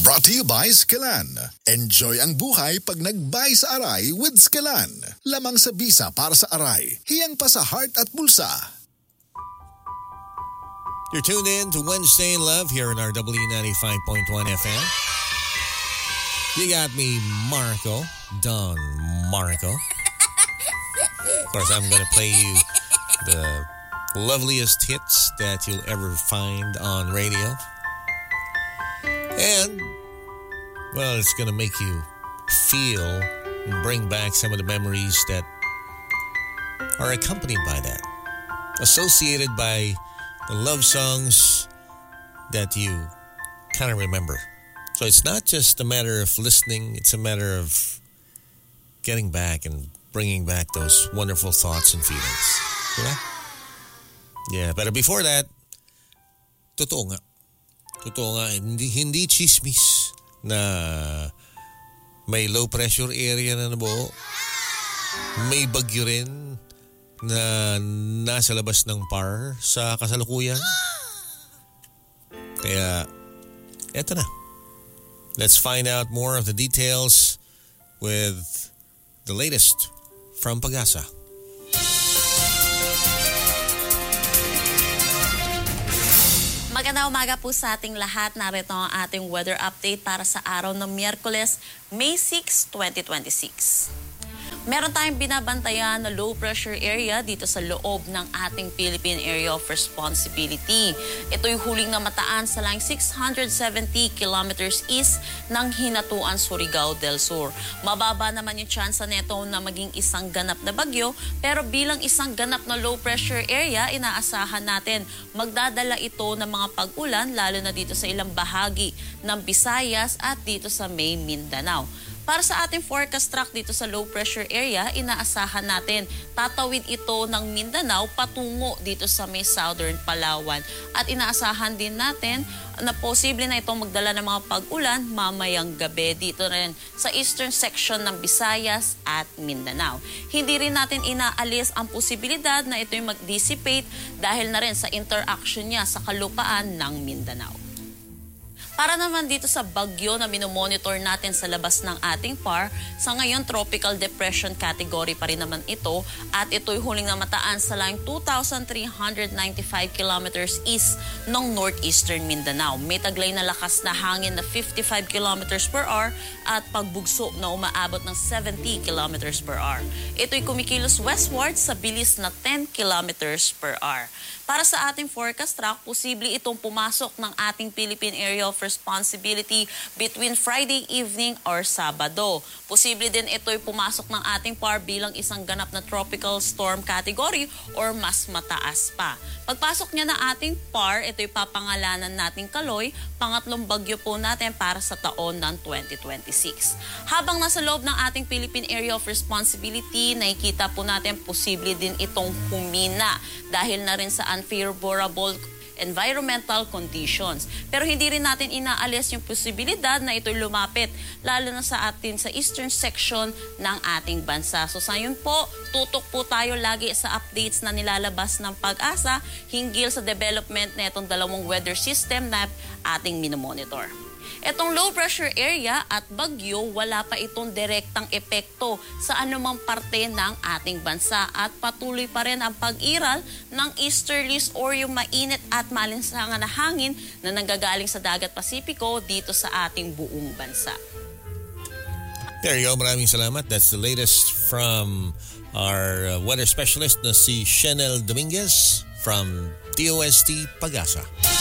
Brought to you by Sklan. Enjoy ang buhay pag nagbay sa aray with Sklan. Lamang sa bisa para sa aray. Hiyang pa sa heart at bulsa. You're tuned in to Wednesday in Love here in our W95.1 FM. You got me, Marco, Don Marco. Of course, I'm going to play you the loveliest hits that you'll ever find on radio. And, well, it's going to make you feel and bring back some of the memories that are accompanied by that. Associated by the love songs that you kind of remember. So it's not just a matter of listening, it's a matter of getting back and bringing back those wonderful thoughts and feelings. Diba? Yeah, but before that, totoo nga, hindi chismis na may low pressure area na nabuo. May bagyo rin na nasa labas ng PAR sa kasalukuyan. Kaya, eto na. Let's find out more of the details with the latest from Pag-asa. Magandang umaga po sa ating lahat. Narito ang ating weather update para sa araw ng Miyerkules, May 6, 2026. Meron tayong binabantayan na low pressure area dito sa loob ng ating Philippine Area of Responsibility. Ito'y huling namataan sa line 670 kilometers east ng Hinatuan, Surigao del Sur. Mababa naman yung tsansa nito na maging isang ganap na bagyo, pero bilang isang ganap na low pressure area, inaasahan natin magdadala ito ng mga pag-ulan lalo na dito sa ilang bahagi ng Visayas at dito sa May Mindanao. Para sa ating forecast track dito sa low pressure area, inaasahan natin tatawid ito ng Mindanao patungo dito sa may southern Palawan. At inaasahan din natin na posible na itong magdala ng mga pag-ulan mamayang gabi dito rin sa eastern section ng Visayas at Mindanao. Hindi rin natin inaalis ang posibilidad na ito'y mag-dissipate dahil na rin sa interaction niya sa kalupaan ng Mindanao. Para naman dito sa bagyo na minomonitor natin sa labas ng ating PAR, sa ngayon tropical depression category pa rin naman ito at ito'y huling namataan sa line 2,395 kilometers east ng northeastern Mindanao. May taglay na lakas na hangin na 55 kilometers per hour at pagbugso na umaabot ng 70 kilometers per hour. Ito'y kumikilos westward sa bilis na 10 kilometers per hour. Para sa ating forecast track, posible itong pumasok ng ating Philippine Area of Responsibility between Friday evening or Sabado. Posible din ito'y pumasok ng ating PAR bilang isang ganap na tropical storm category or mas mataas pa. Pagpasok niya ng ating PAR, ito'y papangalanan nating Kaloy, pangatlong bagyo po natin para sa taon ng 2026. Habang nasa loob ng ating Philippine Area of Responsibility, nakikita po natin posible din itong humina dahil na rin sa unfavorable environmental conditions. Pero hindi rin natin inaalis yung posibilidad na ito'y lumapit, lalo na sa atin sa eastern section ng ating bansa. So sa yun po, tutok po tayo lagi sa updates na nilalabas ng Pag-asa hinggil sa development na itong dalawang weather system na ating minomonitor. Itong low pressure area at bagyo, wala pa itong direktang epekto sa anumang parte ng ating bansa at patuloy pa rin ang pag-iral ng easterlies or yung mainit at malinsangan na hangin na nanggagaling sa dagat Pasipiko dito sa ating buong bansa. There you go. Maraming salamat. That's the latest from our weather specialist na si Shenel Dominguez from DOST Pag-asa.